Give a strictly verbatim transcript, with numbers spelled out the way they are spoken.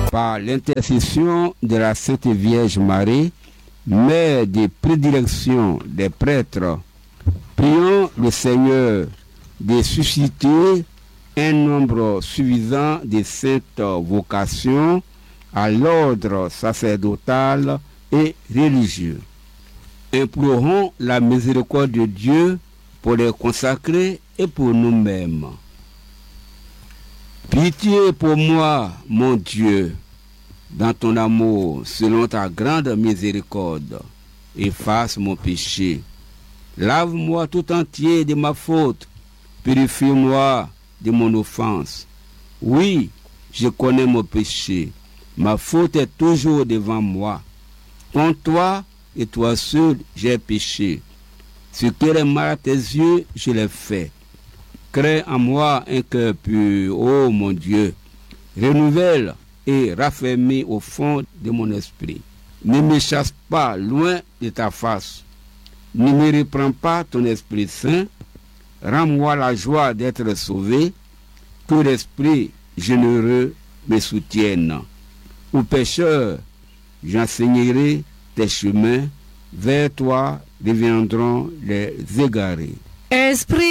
Par l'intercession de la Sainte Vierge Marie, mère de prédilection des prêtres, prions le Seigneur de susciter un nombre suffisant de saintes vocations à l'ordre sacerdotal et religieux. Implorons la miséricorde de Dieu pour les consacrer et pour nous-mêmes. Pitié pour moi, mon Dieu, dans ton amour, selon ta grande miséricorde, efface mon péché. Lave-moi tout entier de ma faute, purifie-moi de mon offense. Oui, je connais mon péché, ma faute est toujours devant moi. Contre toi et toi seul, j'ai péché. Ce qui est mal à tes yeux, je l'ai fait. Crée en moi un cœur pur, ô mon Dieu. Renouvelle et raffermis au fond de mon esprit. Ne me chasse pas loin de ta face. Ne me reprends pas ton Esprit Saint. Rends-moi la joie d'être sauvé. Que l'Esprit généreux me soutienne. Aux pécheurs, j'enseignerai tes chemins. Vers toi reviendront les égarés. Esprit